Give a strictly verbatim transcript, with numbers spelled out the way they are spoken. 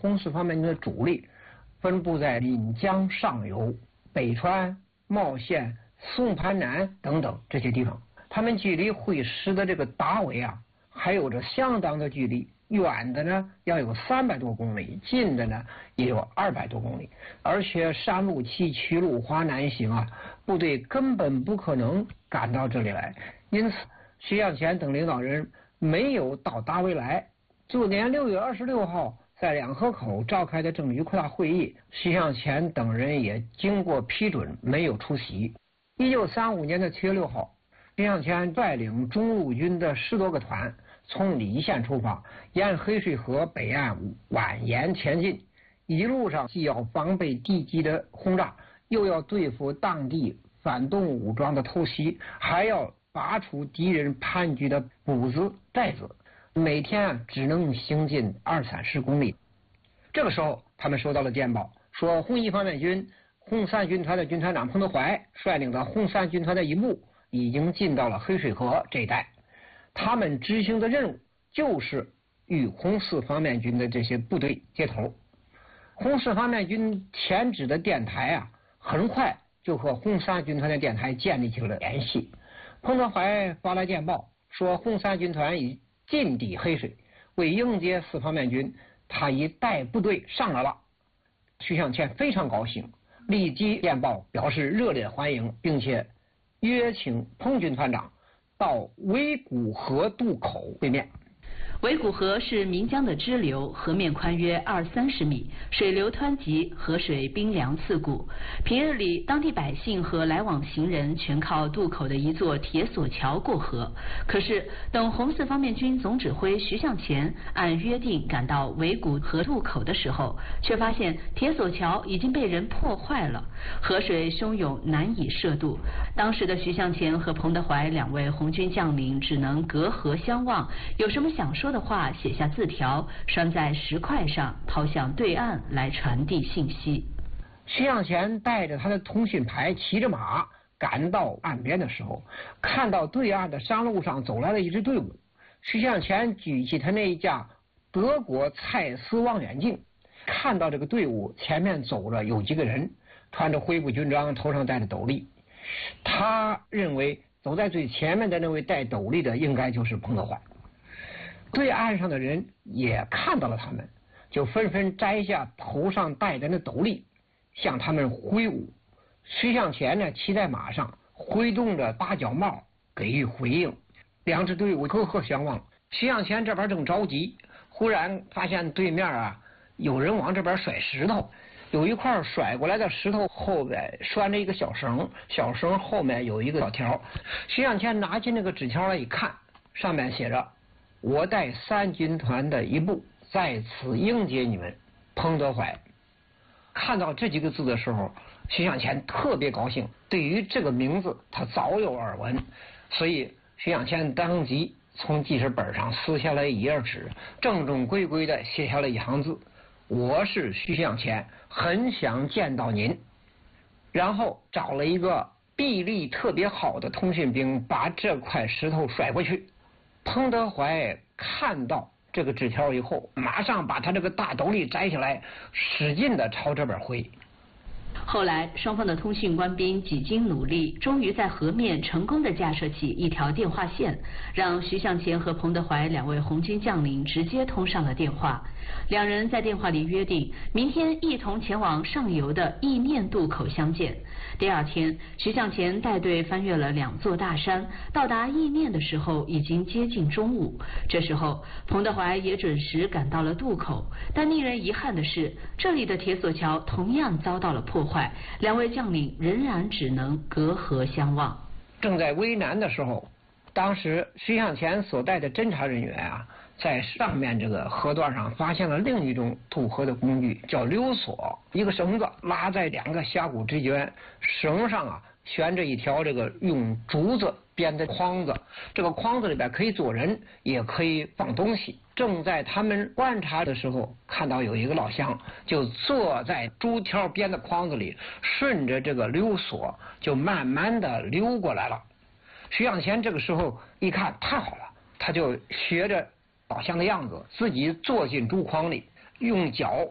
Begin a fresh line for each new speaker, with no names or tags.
红四方面军的主力分布在岷江上游、北川、茂县、宋盘南等等这些地方。他们距离会师的这个达围啊，还有着相当的距离，远的呢要有三百多公里，近的呢也有二百多公里。而且山路崎岖，路滑难行啊，部队根本不可能赶到这里来。因此，徐向前等领导人没有到达围来。就连六月二十六号在两河口召开的政治局扩大会议，徐向前等人也经过批准，没有出席。一九三五年的七月六号，徐向前率领中路军的十多个团从蓟县出发，沿黑水河北岸蜿蜒前进。一路上既要防备敌机的轰炸，又要对付当地反动武装的偷袭，还要拔除敌人盘踞的谷子寨子，每天只能行进二三十公里。这个时候，他们收到了电报，说红一方面军红三军团的军团长彭德怀率领的红三军团的一部已经进到了黑水河这一带，他们执行的任务就是与红四方面军的这些部队接头。红四方面军前指的电台啊，很快就和红三军团的电台建立起了联系。彭德怀发来电报说，红三军团已进抵黑水，为迎接四方面军，他已带部队上来了。徐向前非常高兴，立即电报表示热烈欢迎，并且约请彭军团长到围谷河渡口会面。
围谷河是岷江的支流，河面宽约二三十米，水流湍急，河水冰凉刺骨。平日里，当地百姓和来往行人全靠渡口的一座铁索桥过河。可是，等红四方面军总指挥徐向前按约定赶到围谷河渡口的时候，却发现铁索桥已经被人破坏了，河水汹涌，难以涉渡。当时的徐向前和彭德怀两位红军将领只能隔河相望，有什么想说的话写下字条，拴在石块上，抛向对岸来传递信息。
徐向前带着他的通讯牌，骑着马赶到岸边的时候，看到对岸的山路上走来了一支队伍。徐向前举起他那一架德国蔡司望远镜，看到这个队伍前面走着有几个人，穿着灰布军装，头上戴着斗笠。他认为走在最前面的那位戴斗笠的应该就是彭德怀。对岸上的人也看到了他们，就纷纷摘下头上戴的那斗笠，向他们挥舞。徐向前呢，骑在马上，挥动着大角帽给予回应。两支队伍隔河相望。徐向前这边正着急，忽然发现对面啊有人往这边甩石头，有一块甩过来的石头后边拴着一个小绳，小绳后面有一个小条。徐向前拿起那个纸条来一看，上面写着：我带三军团的一部在此迎接你们，彭德怀。看到这几个字的时候，徐向前特别高兴，对于这个名字他早有耳闻，所以徐向前当即从记事本上撕下来一页纸，正正规规的写下了一行字：我是徐向前，很想见到您。然后找了一个臂力特别好的通讯兵，把这块石头甩过去。彭德怀看到这个纸条以后，马上把他这个大斗笠摘下来，使劲的朝这边挥。
后来，双方的通讯官兵几经努力，终于在河面成功的架设起一条电话线，让徐向前和彭德怀两位红军将领直接通上了电话。两人在电话里约定，明天一同前往上游的意念渡口相见。第二天，徐向前带队翻越了两座大山，到达意念的时候已经接近中午。这时候，彭德怀也准时赶到了渡口，但令人遗憾的是，这里的铁索桥同样遭到了破坏，两位将领仍然只能隔河相望。
正在为难的时候，当时徐向前所带的侦察人员啊，在上面这个河段上发现了另一种渡河的工具，叫溜索，一个绳子拉在两个峡谷之间，绳上啊悬着一条这个用竹子编的筐子，这个筐子里边可以坐人，也可以放东西。正在他们观察的时候，看到有一个老乡就坐在竹条编的筐子里，顺着这个溜索就慢慢的溜过来了。徐向前这个时候一看，太好了，他就学着老乡的样子，自己坐进竹筐里，用脚